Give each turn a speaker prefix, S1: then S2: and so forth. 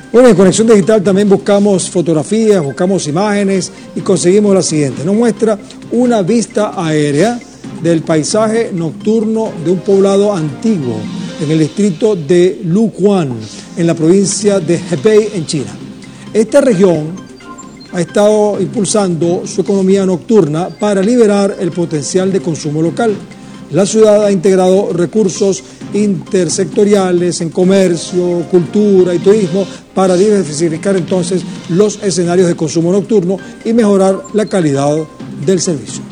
S1: Bueno, en Conexión Digital también buscamos fotografías, buscamos imágenes y conseguimos la siguiente. Nos muestra una vista aérea del paisaje nocturno de un poblado antiguo en el distrito de Luquan, en la provincia de Hebei, en China. Esta región ha estado impulsando su economía nocturna para liberar el potencial de consumo local. La ciudad ha integrado recursos intersectoriales en comercio, cultura y turismo para diversificar entonces los escenarios de consumo nocturno y mejorar la calidad del servicio.